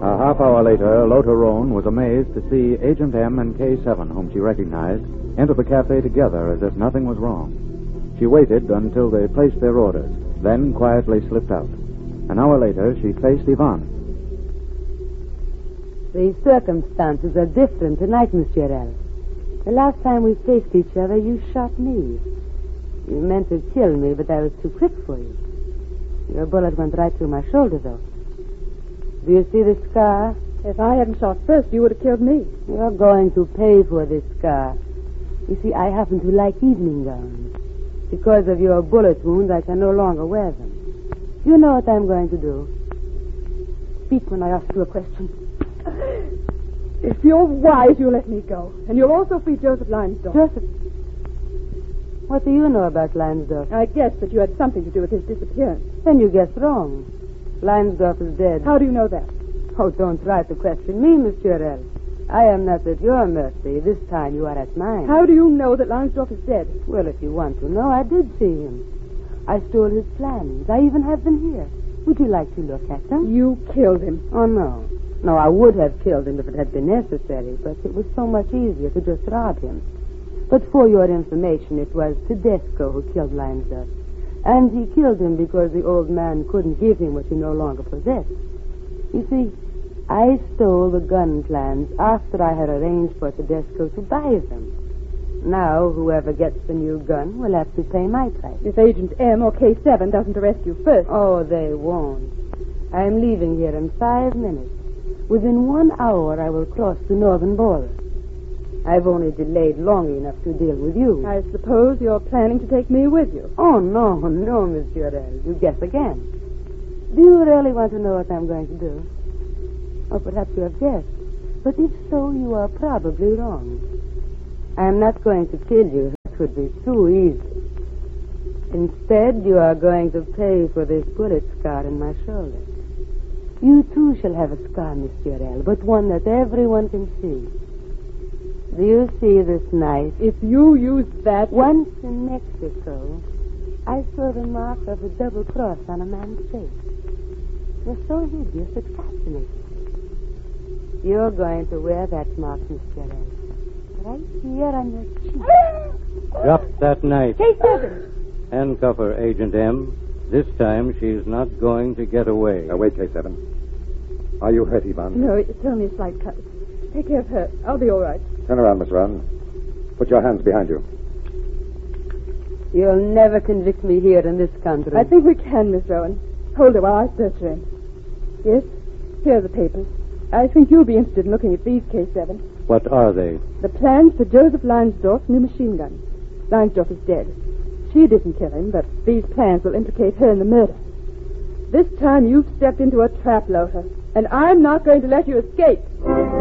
A half hour later, Lothar Rohn was amazed to see Agent M and K7, whom she recognized, enter the cafe together as if nothing was wrong. She waited until they placed their orders, then quietly slipped out. An hour later, she faced Ivan. The circumstances are different tonight, Miss Jarrell. The last time we faced each other, you shot me. You meant to kill me, but I was too quick for you. Your bullet went right through my shoulder, though. Do you see the scar? If I hadn't shot first, you would have killed me. You're going to pay for this scar. You see, I happen to like evening gowns. Because of your bullet wound, I can no longer wear them. You know what I'm going to do. Speak when I ask you a question. If you're wise, you'll let me go. And you'll also free Joseph Leinsdorf. Joseph? What do you know about Leinsdorf? I guessed that you had something to do with his disappearance. Then you guessed wrong. Leinsdorf is dead. How do you know that? Oh, don't try to question me, Miss Jarrell. I am not at your mercy. This time you are at mine. How do you know that Leinsdorf is dead? Well, if you want to know, I did see him. I stole his plans. I even have them here. Would you like to look at them? You killed him. Oh, no. No, I would have killed him if it had been necessary, but it was so much easier to just rob him. But for your information, it was Tedesco who killed Leinsdorf. And he killed him because the old man couldn't give him what he no longer possessed. You see, I stole the gun plans after I had arranged for Tedesco to buy them. Now, whoever gets the new gun will have to pay my price. If Agent M or K7 doesn't arrest you first. Oh, they won't. I'm leaving here in 5 minutes. Within 1 hour, I will cross the northern border. I've only delayed long enough to deal with you. I suppose you're planning to take me with you. Oh, no, Miss Jarrell. You guess again. Do you really want to know what I'm going to do? Or perhaps you have guessed. But if so, you are probably wrong. I'm not going to kill you. That would be too easy. Instead, you are going to pay for this bullet scar in my shoulder. You too shall have a scar, Miss Jarrell, but one that everyone can see. Do you see this knife? If you use that... Once in Mexico, I saw the mark of a double cross on a man's face. They're so hideous it fascinates me. You're going to wear that mark, Miss Jarrell. Right here on your cheek. Drop that knife. K7! Handcuff her, Agent M. This time she's not going to get away. Now, wait, K7. Are you hurt, Ivan? No, it's only a slight cut. Take care of her. I'll be all right. Turn around, Miss Rowan. Put your hands behind you. You'll never convict me here in this country. I think we can, Miss Rowan. Hold her while I search her in. Yes, here are the papers. I think you'll be interested in looking at these, K7. What are they? The plans for Joseph Leinsdorf's new machine gun. Leinsdorf is dead. She didn't kill him, but these plans will implicate her in the murder. This time you've stepped into a trap, Lothar, and I'm not going to let you escape.